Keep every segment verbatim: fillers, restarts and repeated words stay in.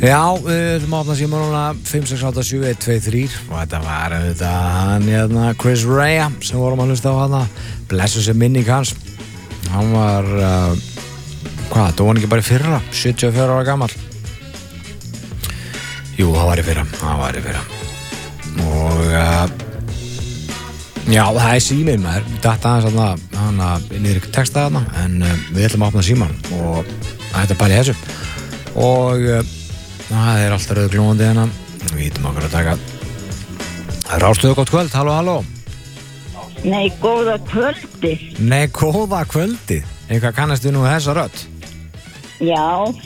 Já, við ætlum að opna síma núna fimm sex átta sjö eitt tvö þrjú og þetta var þetta hann hérna Chris Rea sem vorum að hlusta á hana blessu sem minning hans hann var uh, hvað, það var hann ekki bara í fyrra sjötíu og fjögurra ára gamall jú, það var í fyrra það var í fyrra og uh, já, það er síminn maður þetta aðeins hann að niður ekki texta þarna en uh, við ætlum að opna síman og þetta er bara í þessu og uh, það er alltaf rauð glóðandi hérna við hittum okkur að taka Rástöðu, gott kvöld, halló, halló Nei, góða kvöldi Nei, góða kvöldi eitthvað kannast við nú þessa rödd Já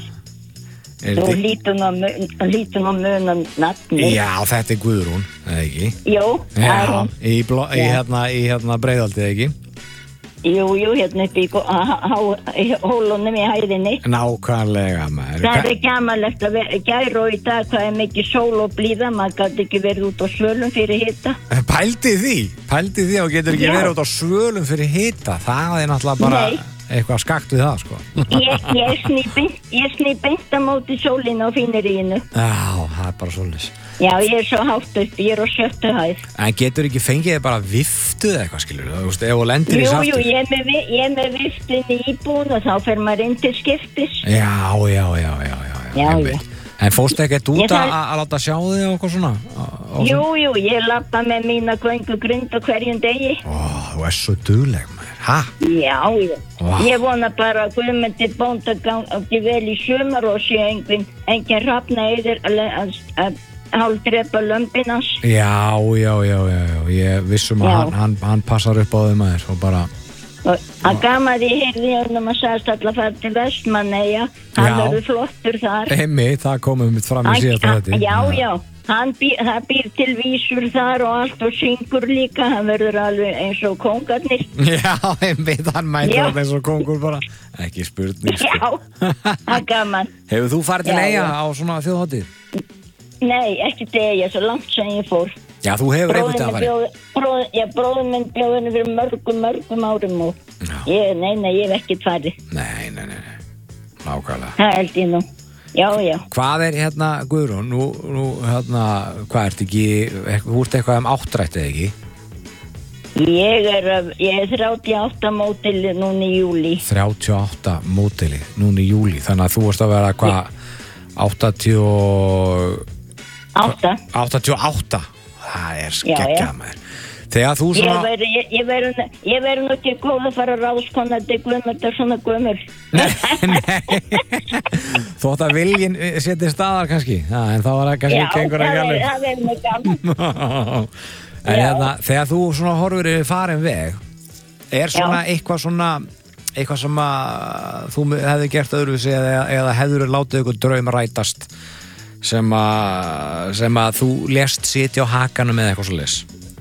Er Þú þið- lítum að mun- lítum að muna nafni Já, þetta er Guðrún, eða ekki Jú, það er Já, hún í, bló, í Já. hérna, í hérna Breiðholti, eða ekki Jú, jú, hérna upp í gó- há- há- í hólunum í hæðinni Nákvæmlega, maður Það er gamanlegt að vera gær og í dag hvað er mikið sól og blíða maður gæti ekki verið út á svölum fyrir hita Pældi því, pældi því og getur ekki Já. verið út á svölum fyrir hita það er náttúrulega bara Nei. eitthvað skakt við það, sko Ég, ég sný beint ég sný beint á móti sólinu og fíniríinu Já, það er bara svolítið Já, ég er svo hátt upp, ég er á sjöttu hæð En getur ekki fengið þér bara viftu eða eitthvað, skilur þú veist, ef þú lendir í Jú, saftu jú, ég er með, vi- ég er með viftun í íbúin og þá fer maður inn til skiptis Já, já, já, já, já, Já, einmitt. En fórstu ekkert út Ég að þarf- að láta sjá þig og eitthvað svona? Á- á Jú, svona? jú, ég lappa með mína göngu grind á hverjum degi Ó, þú er svo dugleg, maður, ha? Já, já Vá. Ég vona bara að Guðmundi bónda gangi vel í sumar og sé engin, engin hrafna yfir að, að, að hálfdrepa lömbinans Já, já, já, já, já, ég vissum að Já. hann, hann, hann passar upp á þau maður og bara, og að gaman því heyrði ég um að sagðist alltaf að fara til Vestmannaeyja hann Já. verður flottur þar heimi, það komum við fram í Hann- síðasta hann- þetta. Já, já, hann býr, það býr til vísur þar og allt og syngur líka, hann verður alveg eins og kóngarnir. Já, heimi, hann mætir Já. hann eins og kongur bara, ekki spurning, sko. Já, það er gaman. Hefur þú farið til Já, eiga já. á svona þjóðhátíð? Nei, ekki degja, svo langt sem ég fór. Já, þú hefur einhvern Bróðir veginn minn að farið. bjóð, bróð, já, bróður minn bjóð henni fyrir mörgum, mörgum árum og Já. ég, nei, nei, ég hef ekki farið. Nei, nei, nei, nei, nákvæmlega. Það held ég nú. Já, já. Hvað er hérna, Guðrún, nú, nú hérna, hvað ert ekki, ekk- þú ert eitthvað um áttrætt eða ekki? Ég er, af- ég er þrjátíu og átta mótil núna í júli. þrjátíu og átta mótili, núna í júli, þannig að þú varst að vera hvað, áttatíu og... Átta. áttatíu og átta, það er Já, skeggjað já. maður. Þegar þú Ég svona... verður ég, ég verður ég verður nú ekki góð að fara að ráðskona til Guðmundar svona gömur. Þótt að viljinn setja staðar kannski, já, en þá var það kannski Já, gengur það ekki er, alveg. það er mjög gaman. En Já. hérna, þegar þú svona horfir yfir farin veg, er svona eitthvað svona, eitthvað sem að þú hefði gert öðruvísi eða, eða hefður látið ykkur draum rætast sem að, sem að þú lést sitja á hakanum eða eitthvað svo les?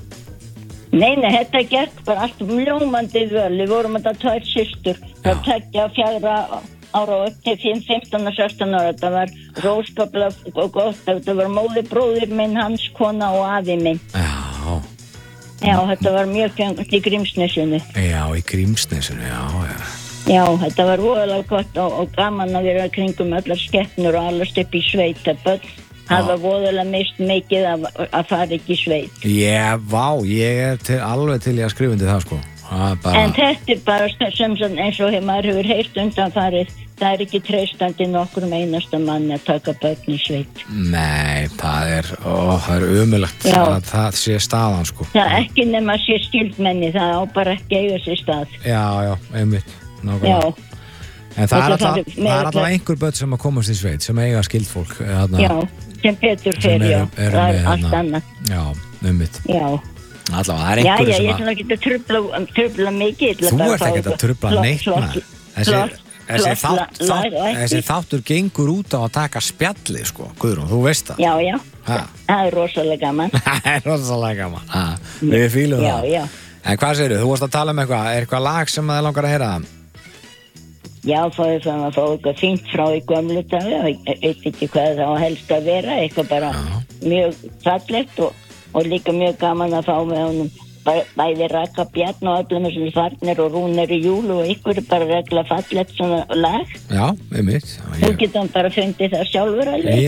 Nei, nei, þetta er gert bara allt ljómandi völ. Við vorum þetta tvær systur. Það tekja fjagra ára og upp til fimm, fimmtán og sextán ára. Þetta var róskaplega og gott. Þetta var móðir bróðir minn, hans kona og afi minn. Já, Já, þetta var mjög gengast í Grímsnesinu. já, í Grímsnesinu, já, já. Já, þetta var voðalega gott og, og gaman að vera kringum allar skepnur og allast upp í sveit. Það var voðalega mist mikið að, að fara ekki í sveit. Ég, vá, ég er til, alveg til ég að skrifa undir það, sko. Það er bara... En þetta er bara sem sem eins og hefur maður hefur heyrt undanfarið. Það er ekki treystandi nokkur með einasta manni að taka börn í sveit. Nei, það er, ó, það er ömulegt Já. að það sé staðan, sko. Það er ekki nema að sé skildmenni, það á bara ekki eiga sér stað. Já, já, einmitt, Já, nákvæmlega. En það er Þetta alltaf, þarf það er meira- alltaf einhver börn sem að komast í sveit, sem eiga skildfólk. Þarna, já, sem betur sem fyrir, já, eru- eru það með er allt þarna- annað. Já, einmitt. Já, Allavega, það er já, einhverju já, sem ég að... ætla ekki að trubla, trubla mikið. Þú ert ekkert að trubla neitt, maður. Þessi, þessi, þátt, þátt, þessi þáttur gengur út á að taka spjallið, sko, Guðrún, þú veist það. Já, já, Ha. það er rosalega gaman. Það er rosalega gaman. Ha, Við fýlum Já, það. já. En hvað segirðu, þú varst að tala um eitthvað, er eitthvað lag sem þið langar að heyra það? Já, fáið það að fá eitthvað fínt frá í gömlu daga, ég veit ekki hvað það á helst að vera, eitthvað bara mjög fallegt og, og líka mjög gaman að fá með honum bæ, bæði Raka Bjarn og öllum þessum farnir og Rúnar í júl og ykkur er bara regla fallegt svona lag. Já, einmitt. Þú getur bara fundið það sjálfur alveg.